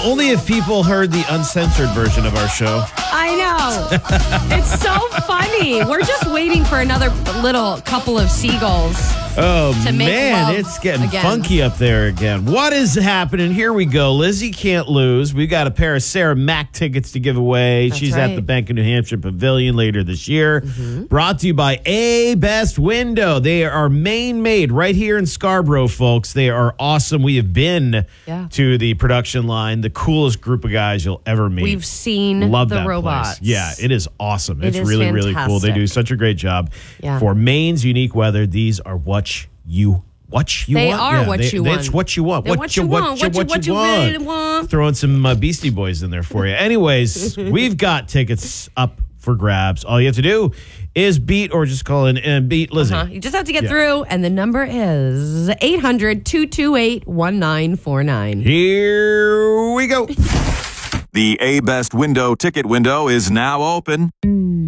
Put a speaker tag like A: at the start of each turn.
A: only if people heard the uncensored version of our show.
B: I know. It's so funny. We're just waiting for another little couple of seagulls.
A: Oh,
B: to make
A: man,
B: love
A: it's getting
B: again.
A: funky up there again. What is happening? Here we go. Lizzie can't lose. We've got a pair of Sarah Mack tickets to give away.
B: That's
A: She's
B: right.
A: at the Bank of New Hampshire Pavilion later this year. Brought to you by A Best Window. They are Maine made right here in Scarborough, folks. They are awesome. We have been to the production line. The coolest group of guys you'll ever meet.
B: We've seen
A: Love
B: the
A: that
B: robots.
A: place. Yeah, it is awesome.
B: It
A: It's
B: is
A: really, really cool. They
B: fantastic.
A: do such a great job.
B: Yeah.
A: For Maine's unique weather, these are what you want.
B: They are what you want.
A: It's what you want.
B: They're what you want. What you really want.
A: Throwing some Beastie Boys in there for you. Anyways, we've got tickets up for grabs. All you have to do is beat or just call in and beat Lizzie.
B: You just have to get through, and the number is 800-228-1949.
A: Here we go.
C: The A Best Window ticket window is now open.